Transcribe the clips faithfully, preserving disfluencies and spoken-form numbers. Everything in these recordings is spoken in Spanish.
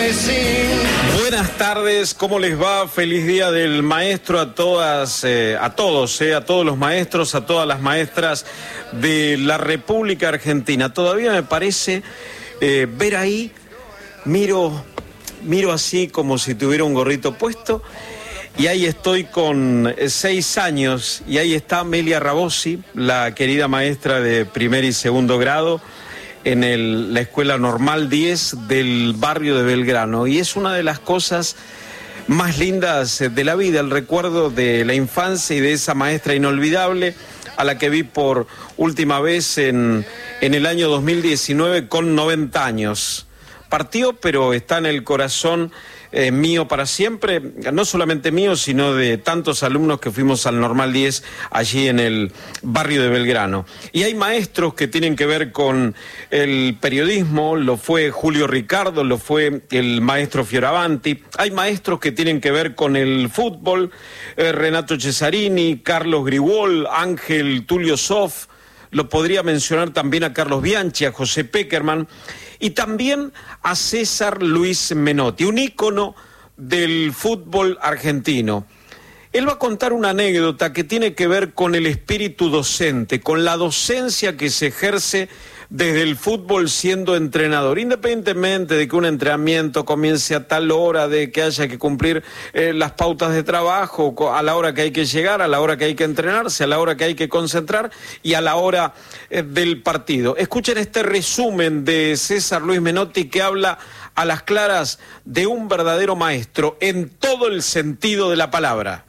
Buenas tardes, ¿cómo les va? Feliz día del maestro a todas, eh, a todos, eh, a todos los maestros, a todas las maestras de la República Argentina. Todavía me parece eh, ver ahí, miro, miro así como si tuviera un gorrito puesto, y ahí estoy con seis años, y ahí está Amelia Rabosi, la querida maestra de primer y segundo grado, en el, la Escuela Normal diez del barrio de Belgrano, y es una de las cosas más lindas de la vida, el recuerdo de la infancia y de esa maestra inolvidable a la que vi por última vez en, en el año dos mil diecinueve con noventa años. Partió, pero está en el corazón eh, mío para siempre, no solamente mío, sino de tantos alumnos que fuimos al Normal diez allí en el barrio de Belgrano. Y hay maestros que tienen que ver con el periodismo, lo fue Julio Ricardo, lo fue el maestro Fioravanti, hay maestros que tienen que ver con el fútbol, eh, Renato Cesarini, Carlos Grigol, Ángel Tulio Sof, lo podría mencionar también a Carlos Bianchi, a José Peckerman, y también a César Luis Menotti, un ícono del fútbol argentino. Él va a contar una anécdota que tiene que ver con el espíritu docente, con la docencia que se ejerce desde el fútbol siendo entrenador, independientemente de que un entrenamiento comience a tal hora, de que haya que cumplir eh, las pautas de trabajo, a la hora que hay que llegar, a la hora que hay que entrenarse, a la hora que hay que concentrar y a la hora eh, del partido. Escuchen este resumen de César Luis Menotti que habla a las claras de un verdadero maestro en todo el sentido de la palabra.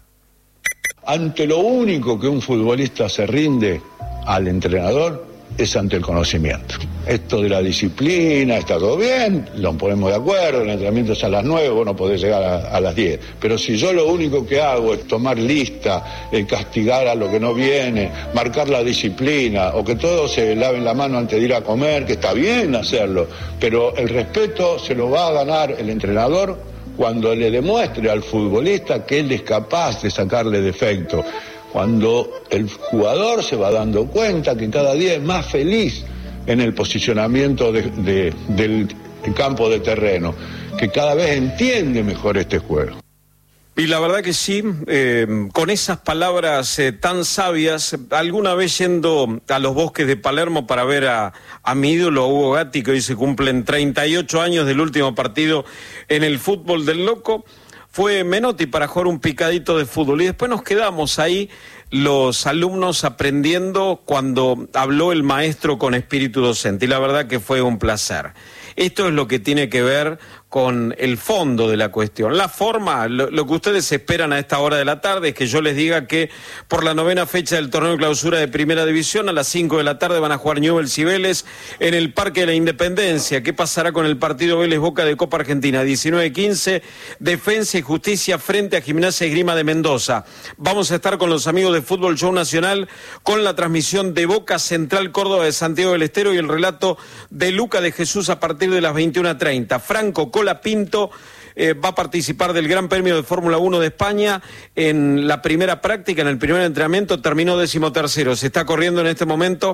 Ante lo único que un futbolista se rinde al entrenador es ante el conocimiento. Esto de la disciplina, está todo bien, lo ponemos de acuerdo, el entrenamiento es a las nueve, vos no podés llegar a, a las diez. Pero si yo lo único que hago es tomar lista, eh, castigar a lo que no viene, marcar la disciplina, o que todos se laven la mano antes de ir a comer, que está bien hacerlo, pero el respeto se lo va a ganar el entrenador cuando le demuestre al futbolista que él es capaz de sacarle defecto. Cuando el jugador se va dando cuenta que cada día es más feliz en el posicionamiento de, de, del campo de terreno, que cada vez entiende mejor este juego. Y la verdad que sí, eh, con esas palabras eh, tan sabias, alguna vez yendo a los bosques de Palermo para ver a, a mi ídolo, a Hugo Gatti, que hoy se cumplen treinta y ocho años del último partido en el fútbol del Loco, fue Menotti para jugar un picadito de fútbol y después nos quedamos ahí los alumnos aprendiendo cuando habló el maestro con espíritu docente y la verdad que fue un placer. Esto es lo que tiene que ver con el fondo de la cuestión. La forma, lo, lo que ustedes esperan a esta hora de la tarde es que yo les diga que por la novena fecha del torneo de clausura de Primera División a las cinco de la tarde van a jugar Newell's y Vélez en el Parque de la Independencia. ¿Qué pasará con el partido Vélez-Boca de Copa Argentina? diecinueve quince, Defensa y Justicia frente a Gimnasia y Esgrima de Mendoza. Vamos a estar con los amigos de Fútbol Show Nacional con la transmisión de Boca Central Córdoba de Santiago del Estero y el relato de Luca de Jesús a partir de las veintiuna treinta. Franco Colapinto eh, va a participar del Gran Premio de Fórmula uno de España en la primera práctica, en el primer entrenamiento, terminó decimotercero. Se está corriendo en este momento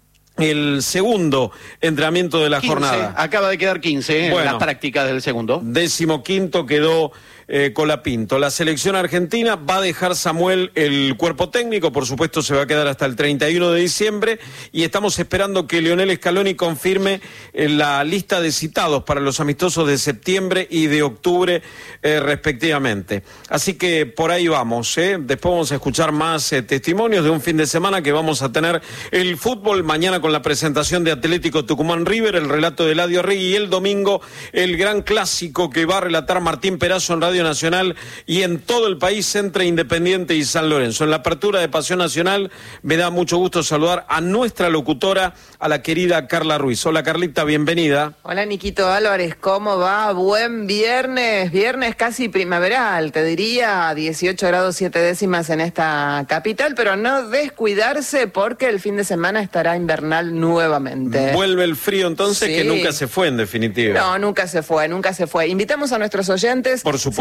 el segundo entrenamiento de la quince, jornada. Acaba de quedar quince en bueno, las prácticas del segundo. Decimoquinto quedó eh, Colapinto. La selección argentina va a dejar Samuel el cuerpo técnico, por supuesto se va a quedar hasta el treinta y uno de diciembre y estamos esperando que Lionel Scaloni confirme eh, la lista de citados para los amistosos de septiembre y de octubre eh, respectivamente. Así que por ahí vamos, ¿eh? Después vamos a escuchar más eh, testimonios de un fin de semana que vamos a tener el fútbol mañana con la presentación de Atlético Tucumán River, el relato de Eladio Regui y el domingo el gran clásico que va a relatar Martín Perazo en Radio Nacional y en todo el país entre Independiente y San Lorenzo. En la apertura de Pasión Nacional me da mucho gusto saludar a nuestra locutora, a la querida Carla Ruiz. Hola Carlita, bienvenida. Hola Niquito Álvarez, ¿cómo va? Buen viernes, viernes casi primaveral, te diría, dieciocho grados siete décimas en esta capital, pero no descuidarse porque el fin de semana estará invernal nuevamente. Vuelve el frío entonces, sí. Que nunca se fue en definitiva. No, nunca se fue, nunca se fue. Invitamos a nuestros oyentes, por supuesto,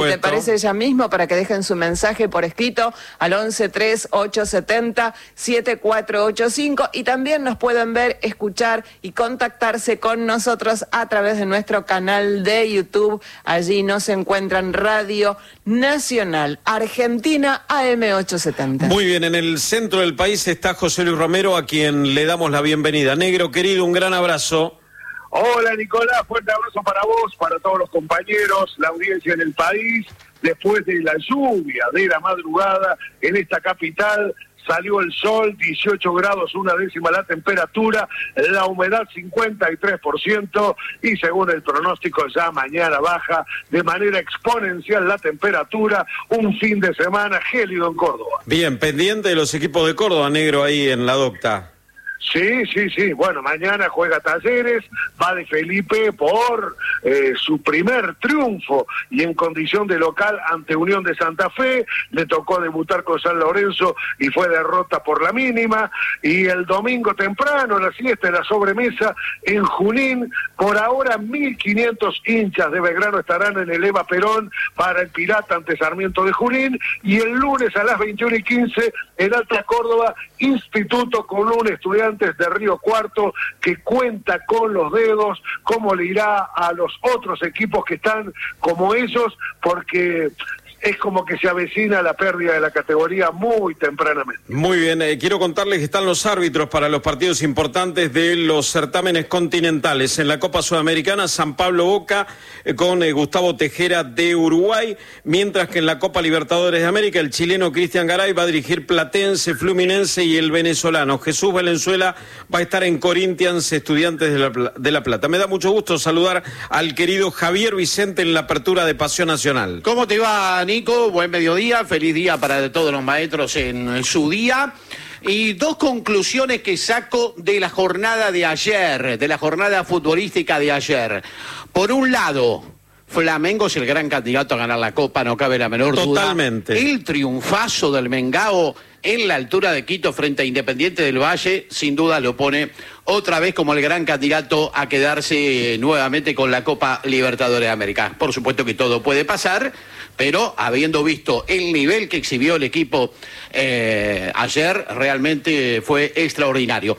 te parece, ya mismo, para que dejen su mensaje por escrito al once tres ocho setenta siete cuatro ocho cinco, y también nos pueden ver, escuchar y contactarse con nosotros a través de nuestro canal de YouTube. Allí nos encuentran Radio Nacional Argentina A M ochocientos setenta. Muy bien, en el centro del país está José Luis Romero, a quien le damos la bienvenida. Negro querido, un gran abrazo. Hola Nicolás, fuerte abrazo para vos, para todos los compañeros, la audiencia en el país. Después de la lluvia de la madrugada en esta capital, salió el sol, dieciocho grados, una décima la temperatura, la humedad cincuenta y tres por ciento, y según el pronóstico ya mañana baja de manera exponencial la temperatura, un fin de semana gélido en Córdoba. Bien, pendiente de los equipos de Córdoba, Negro, ahí en la docta. Sí, sí, sí. Bueno, mañana juega Talleres, va de Felipe por eh, su primer triunfo y en condición de local ante Unión de Santa Fe. Le tocó debutar con San Lorenzo y fue derrota por la mínima. Y el domingo temprano, la siesta, la sobremesa en Junín. Por ahora, mil quinientos hinchas de Belgrano estarán en el Eva Perón para el Pirata ante Sarmiento de Junín. Y el lunes a las veintiuna y quince, en Alta Córdoba, Instituto Colón, estudiante de Río Cuarto, que cuenta con los dedos, cómo le irá a los otros equipos que están como ellos, porque es como que se avecina la pérdida de la categoría muy tempranamente. Muy bien, eh, quiero contarles que están los árbitros para los partidos importantes de los certámenes continentales. En la Copa Sudamericana, San Pablo Boca eh, con eh, Gustavo Tejera de Uruguay, mientras que en la Copa Libertadores de América, el chileno Cristian Garay va a dirigir Platense, Fluminense, y el venezolano Jesús Valenzuela va a estar en Corinthians, Estudiantes de la, de la Plata. Me da mucho gusto saludar al querido Javier Vicente en la apertura de Pasión Nacional. ¿Cómo te va, Nico? Buen mediodía, feliz día para todos los maestros en su día. Y dos conclusiones que saco de la jornada de ayer, de la jornada futbolística de ayer. Por un lado, Flamengo es el gran candidato a ganar la Copa, no cabe la menor duda. Totalmente. El triunfazo del Mengao en la altura de Quito frente a Independiente del Valle, sin duda lo pone otra vez como el gran candidato a quedarse nuevamente con la Copa Libertadores de América. Por supuesto que todo puede pasar, pero habiendo visto el nivel que exhibió el equipo eh, ayer, realmente fue extraordinario.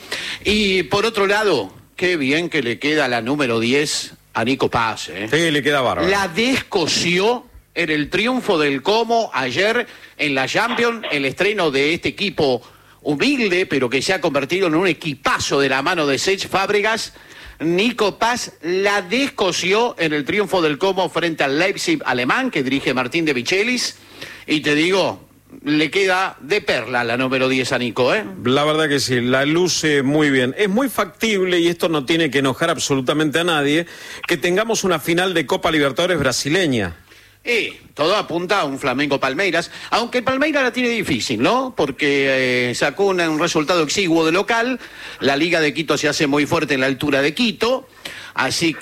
Y por otro lado, qué bien que le queda la número diez a Nico Paz. ¿eh? Sí, le queda bárbaro. La descosió en el triunfo del Como ayer en la Champions, el estreno de este equipo humilde, pero que se ha convertido en un equipazo de la mano de Cesc Fábregas. Nico Paz la descosió en el triunfo del Como frente al Leipzig alemán, que dirige Martín de Michelis, y te digo, le queda de perla la número diez a Nico, ¿eh? La verdad que sí, la luce muy bien. Es muy factible, y esto no tiene que enojar absolutamente a nadie, que tengamos una final de Copa Libertadores brasileña. Y todo apunta a un Flamengo Palmeiras, aunque el Palmeiras la tiene difícil, ¿no? Porque eh, sacó una, un resultado exiguo de local, la Liga de Quito se hace muy fuerte en la altura de Quito, así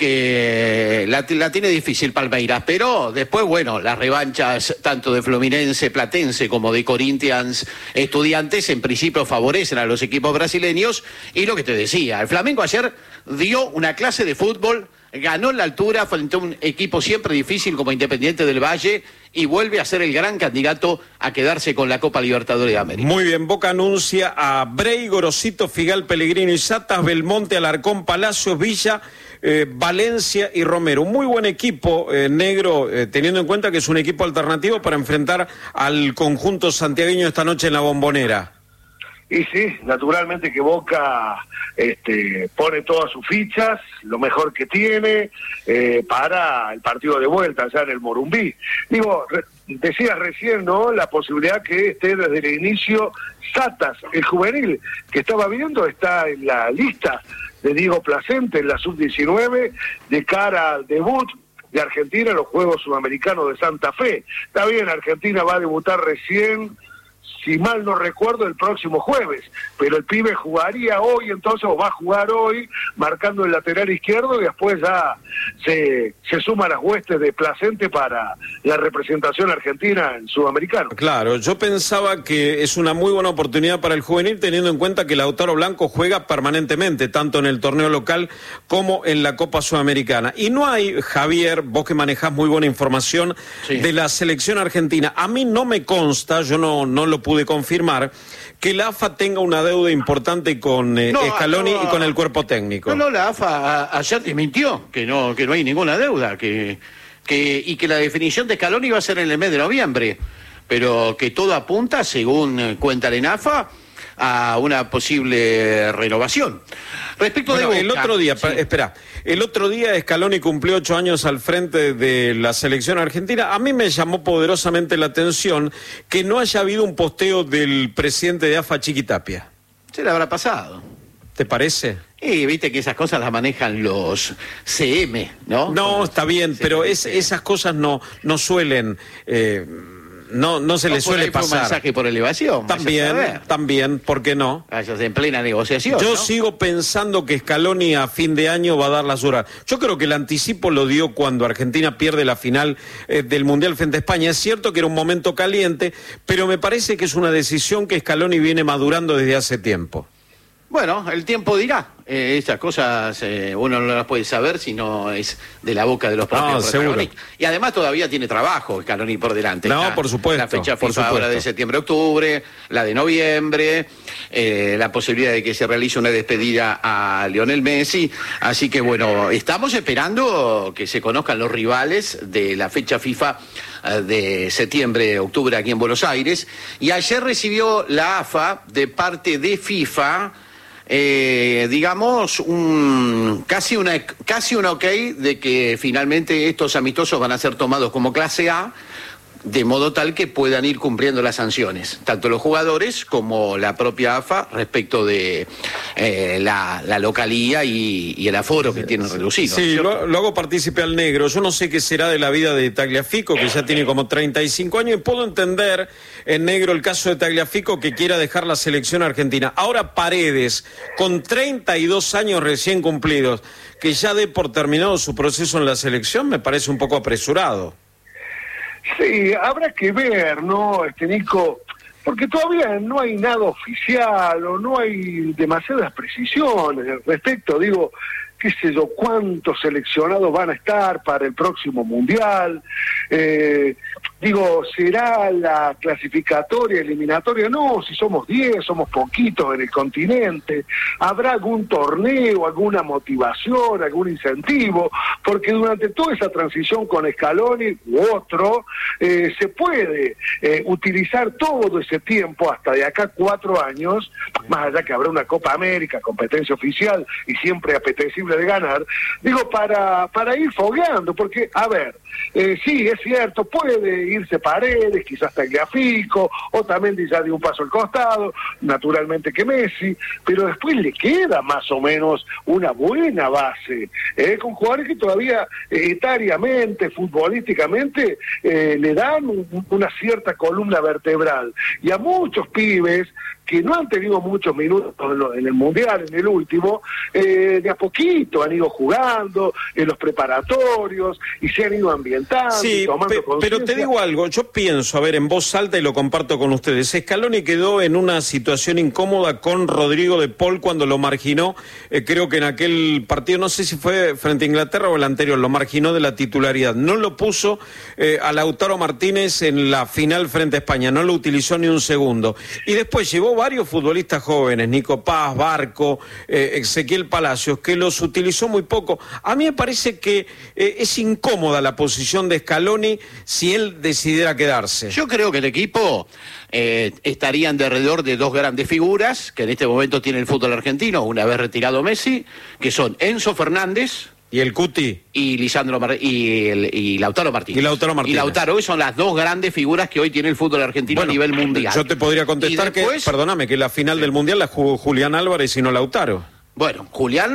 que la, la tiene difícil Palmeiras, pero después, bueno, las revanchas tanto de Fluminense, Platense como de Corinthians, Estudiantes, en principio favorecen a los equipos brasileños, y lo que te decía, el Flamengo ayer dio una clase de fútbol, ganó en la altura frente a un equipo siempre difícil como Independiente del Valle y vuelve a ser el gran candidato a quedarse con la Copa Libertadores de América. Muy bien, Boca anuncia a Brey, Gorosito, Figal, Pellegrino y Satas, Belmonte, Alarcón, Palacios, Villa, eh, Valencia y Romero. Un muy buen equipo, eh, Negro, eh, teniendo en cuenta que es un equipo alternativo para enfrentar al conjunto santiagueño esta noche en la Bombonera. Y sí, naturalmente que Boca este, pone todas sus fichas, lo mejor que tiene, eh, para el partido de vuelta allá en el Morumbí. Digo, re, decías recién, ¿no?, la posibilidad que esté desde el inicio Satas, el juvenil, que estaba viendo, está en la lista de Diego Placente en la sub diecinueve, de cara al debut de Argentina en los Juegos Sudamericanos de Santa Fe. Está bien, Argentina va a debutar recién si mal no recuerdo, el próximo jueves, pero el pibe jugaría hoy entonces, o va a jugar hoy, marcando el lateral izquierdo, y después ya se, se suma a las huestes de Placente para la representación argentina en Sudamericano. Claro, yo pensaba que es una muy buena oportunidad para el juvenil, teniendo en cuenta que Lautaro Blanco juega permanentemente, tanto en el torneo local como en la Copa Sudamericana. Y no hay, Javier, vos que manejás muy buena información, sí, de la selección argentina. A mí no me consta, yo no, no lo pude confirmar, que la A F A tenga una deuda importante con eh, no, Scaloni no, y con el cuerpo técnico. No, no, la A F A a, ayer desmintió que no, que no hay ninguna deuda, que, que y que la definición de Scaloni va a ser en el mes de noviembre, pero que todo apunta, según cuentan en A F A, a una posible renovación. Respecto bueno, de el Boca, otro día, sí. espera, el otro día Scaloni cumplió ocho años al frente de la selección argentina. A mí me llamó poderosamente la atención que no haya habido un posteo del presidente de A F A, Chiquitapia. Se le habrá pasado. ¿Te parece? Y viste que esas cosas las manejan los C M, ¿no? No, está bien, pero es, esas cosas no, no suelen... Eh, No, no se no, le suele pasar. Un mensaje por elevación. También, también, ¿por qué no? Vayas en plena negociación. Yo ¿no? sigo pensando que Scaloni a fin de año va a dar las horas. Yo creo que el anticipo lo dio cuando Argentina pierde la final eh, del Mundial frente a España. Es cierto que era un momento caliente, pero me parece que es una decisión que Scaloni viene madurando desde hace tiempo. Bueno, el tiempo dirá. Eh, estas cosas eh, uno no las puede saber si no es de la boca de los propios no, protagonistas. Y además todavía tiene trabajo Scaloni por delante. No, Está por supuesto. La fecha por FIFA supuesto. ahora de septiembre-octubre, la de noviembre, eh, la posibilidad de que se realice una despedida a Lionel Messi. Así que bueno, estamos esperando que se conozcan los rivales de la fecha FIFA eh, de septiembre-octubre aquí en Buenos Aires. Y ayer recibió la A F A de parte de FIFA... Eh, digamos, un, casi una casi una ok de que finalmente estos amistosos van a ser tomados como clase A, de modo tal que puedan ir cumpliendo las sanciones, tanto los jugadores como la propia A F A respecto de eh, la, la localía y, y el aforo que tienen reducido. Sí, lo, lo hago partícipe al negro. Yo no sé qué será de la vida de Tagliafico, que ya tiene como treinta y cinco años, y puedo entender en negro el caso de Tagliafico que quiera dejar la selección argentina. Ahora Paredes, con treinta y dos años recién cumplidos, que ya dé por terminado su proceso en la selección, me parece un poco apresurado. Sí, habrá que ver, ¿no, este Nico? Porque todavía no hay nada oficial o no hay demasiadas precisiones al respecto. Digo, qué sé yo, cuántos seleccionados van a estar para el próximo Mundial. Eh, digo, ¿será la clasificatoria, eliminatoria? No, si somos diez, somos poquitos en el continente. ¿Habrá algún torneo, alguna motivación, algún incentivo? Porque durante toda esa transición con Scaloni u otro, eh, se puede eh, utilizar todo ese tiempo, hasta de acá cuatro años, más allá que habrá una Copa América, competencia oficial y siempre apetecible de ganar, digo, para, para ir fogueando, porque, a ver, eh, sí, es cierto, puede irse Paredes, quizás Tagliafico, o también ya de un paso al costado, naturalmente que Messi, pero después le queda más o menos una buena base, eh, con jugadores que todavía eh, etariamente, futbolísticamente, eh, le dan un, una cierta columna vertebral, y a muchos pibes que no han tenido muchos minutos en, lo, en el Mundial, en el último, eh, de a poquito han ido jugando en los preparatorios y se han ido ambientando. Sí, tomando pe pero te digo algo, yo pienso, a ver, en voz alta y lo comparto con ustedes, Scaloni quedó en una situación incómoda con Rodrigo de Paul cuando lo marginó, eh, creo que en aquel partido, no sé si fue frente a Inglaterra o el anterior, lo marginó de la titularidad, no lo puso eh, a Lautaro Martínez en la final frente a España, no lo utilizó ni un segundo, y después llevó varios futbolistas jóvenes, Nico Paz, Barco, eh, Ezequiel Palacios, que los utilizó muy poco. A mí me parece que eh, es incómoda la posición de Scaloni si él decidiera quedarse. Yo creo que el equipo eh, estarían de alrededor de dos grandes figuras que en este momento tiene el fútbol argentino, una vez retirado Messi, que son Enzo Fernández y el Cuti y Lisandro Mar y, el, y Lautaro Martínez. Y Lautaro Martínez. Y Lautaro, hoy son las dos grandes figuras que hoy tiene el fútbol argentino, bueno, a nivel mundial. Yo te podría contestar después, que, perdóname, que la final sí. del Mundial la jugó Julián Álvarez y no Lautaro. Bueno, Julián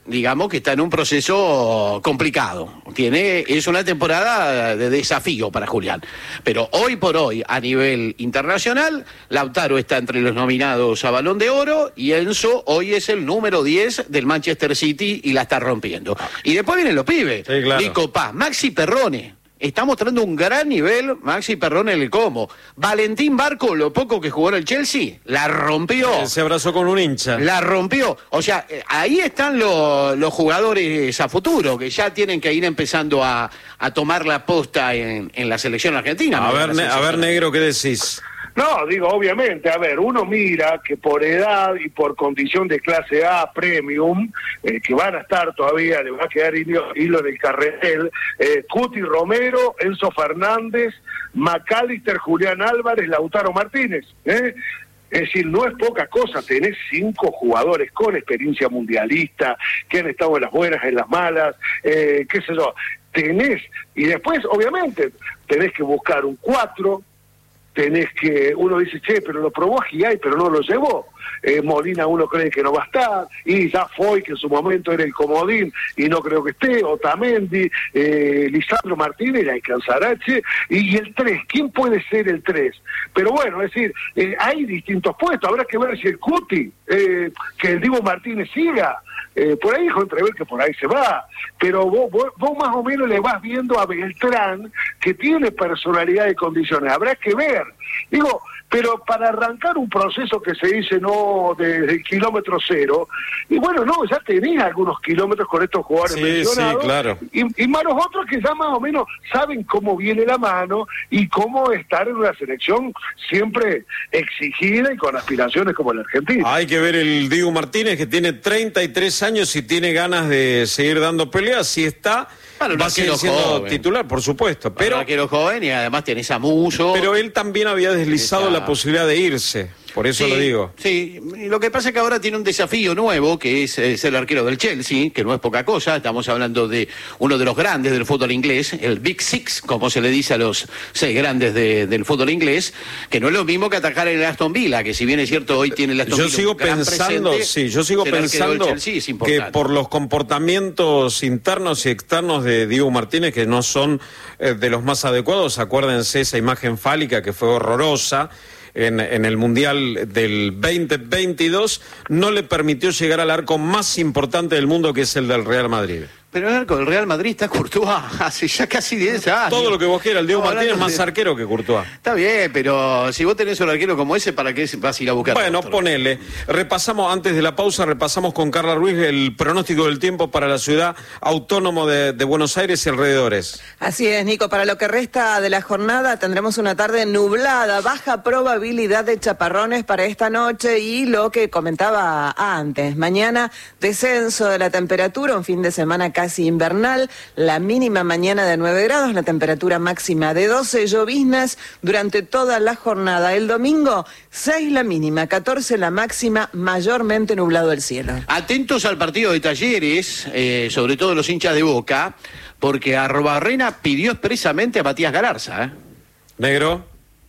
digamos que está en un proceso complicado. Tiene, es una temporada de desafío para Julián. Pero hoy por hoy, a nivel internacional, Lautaro está entre los nominados a Balón de Oro y Enzo hoy es el número diez del Manchester City y la está rompiendo. Y después vienen los pibes. Sí, claro. Nico Paz, Maxi Perrone. Está mostrando un gran nivel Maxi Perrone en el combo. Valentín Barco, lo poco que jugó en el Chelsea, la rompió. Se abrazó con un hincha. La rompió. O sea, ahí están los, los jugadores a futuro, que ya tienen que ir empezando a, a tomar la posta en, en la selección argentina. A ver, selección a ver, Negro, ¿qué decís? No, digo, obviamente, a ver, uno mira que por edad y por condición de clase A premium, eh, que van a estar todavía, le va a quedar hilo, hilo en el carretel, eh, Cuti Romero, Enzo Fernández, McAllister, Julián Álvarez, Lautaro Martínez, ¿eh? Es decir, no es poca cosa, tenés cinco jugadores con experiencia mundialista, que han estado en las buenas, en las malas, eh, qué sé yo, tenés, y después, obviamente, tenés que buscar un cuatro, tenés que, uno dice, che, pero lo probó Giay, pero no lo llevó. Eh, Molina uno cree que no va a estar, y ya Foy, que en su momento era el comodín, y no creo que esté, Otamendi, eh, Lisandro Martínez, la Alcanzarache, y, y el tres, ¿quién puede ser el tres? Pero bueno, es decir, eh, hay distintos puestos, habrá que ver si el Cuti, eh, que el Divo Martínez siga, eh, por ahí dijo entrever que por ahí se va, pero vos, vos, vos más o menos le vas viendo a Beltrán, que tiene personalidad y condiciones, habrá que ver, digo, pero para arrancar un proceso que se dice no desde el kilómetro cero, y bueno, no, ya tenés algunos kilómetros con estos jugadores sí, mencionados, sí, claro. y, y más los otros que ya más o menos saben cómo viene la mano y cómo estar en una selección siempre exigida y con aspiraciones como la Argentina. Hay que ver el Diego Martínez, que tiene treinta y tres años y tiene ganas de seguir dando peleas, si está... Bueno, va a seguir siendo joven. Titular, por supuesto, pero un arquero joven y además tenés a Muso. Pero él también había deslizado Esa... la posibilidad de irse, por eso sí, lo digo. Sí, y lo que pasa es que ahora tiene un desafío nuevo, que es, es el arquero del Chelsea, que no es poca cosa, estamos hablando de uno de los grandes del fútbol inglés, el Big Six, como se le dice a los seis grandes de, del fútbol inglés, que no es lo mismo que atacar en el Aston Villa, que si bien es cierto hoy tiene el Aston yo Villa sigo un gran pensando, presente, sí, yo sigo pensando que por los comportamientos internos y externos de Diego Martínez, que no son eh, de los más adecuados, acuérdense esa imagen fálica que fue horrorosa en, en el Mundial del veinte veintidós, no le permitió llegar al arco más importante del mundo, que es el del Real Madrid. Pero el arco del Real Madrid está Courtois hace ya casi diez años. Todo lo que vos quieras, el Diego no, Martínez es más de... arquero que Courtois. Está bien, pero si vos tenés un arquero como ese, ¿para qué vas a ir a buscar? Bueno, otro? ponele. Repasamos, antes de la pausa, repasamos con Carla Ruiz el pronóstico del tiempo para la ciudad autónoma de, de Buenos Aires y alrededores. Así es, Nico. Para lo que resta de la jornada tendremos una tarde nublada, baja probabilidad de chaparrones para esta noche y lo que comentaba antes. Mañana, descenso de la temperatura, un fin de semana casi invernal. La mínima mañana de nueve grados, la temperatura máxima de doce, lloviznas durante toda la jornada. El domingo, seis la mínima, catorce la máxima, mayormente nublado el cielo. Atentos al partido de Talleres, eh, sobre todo los hinchas de Boca, porque Arrobarrena pidió expresamente a Matías Galarza. ¿eh? Negro.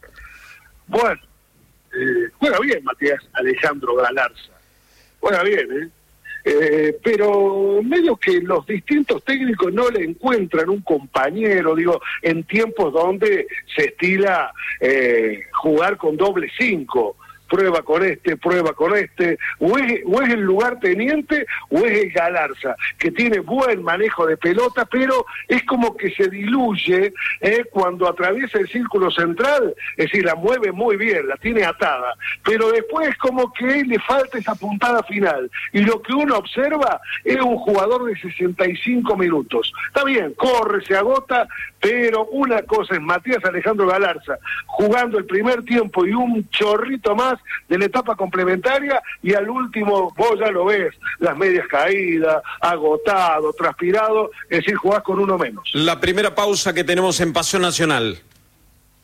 Bueno, eh, juega bien Matías Alejandro Galarza, juega bien, ¿eh? Eh, pero medio que los distintos técnicos no le encuentran un compañero, digo, en tiempos donde se estila eh, jugar con doble cinco, prueba con este, prueba con este, o es, o es el lugarteniente o es el Galarza, que tiene buen manejo de pelota, pero es como que se diluye eh, cuando atraviesa el círculo central, es decir, la mueve muy bien, la tiene atada, pero después es como que le falta esa puntada final, y lo que uno observa es un jugador de sesenta y cinco minutos, está bien, corre, se agota, pero una cosa es Matías Alejandro Galarza jugando el primer tiempo y un chorrito más de la etapa complementaria, y al último vos ya lo ves, las medias caídas, agotado, transpirado, es decir, jugás con uno menos. La primera pausa que tenemos en Pasión Nacional.